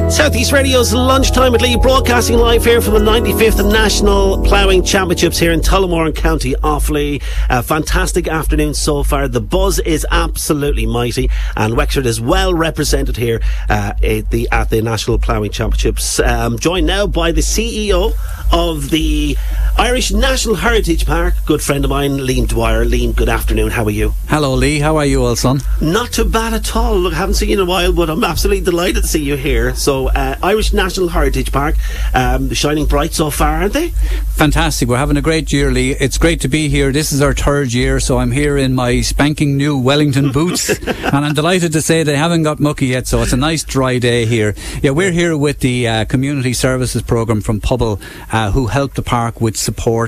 Southeast Radio's Lunchtime at Lee, broadcasting live here from the 95th National Ploughing Championships here in Tullamore in County Offaly. A fantastic afternoon so far. The buzz is absolutely mighty, and Wexford is well represented here at the National Ploughing Championships. Joined now by the CEO of the Irish National Heritage Park, good friend of mine, Liam Dwyer. Liam, good afternoon. How are you? Hello, Lee. How are you, old son? Not too bad at all. Look, I haven't seen you in a while, but I'm absolutely delighted to see you here. So, Irish National Heritage Park, shining bright so far, aren't they? Fantastic. We're having a great year, Lee. It's great to be here. This is our third year, so I'm here in my spanking new Wellington boots, and I'm delighted to say they haven't got mucky yet, so it's a nice dry day here. Yeah, we're here with the Community Services Programme from Pobble, who help the park with support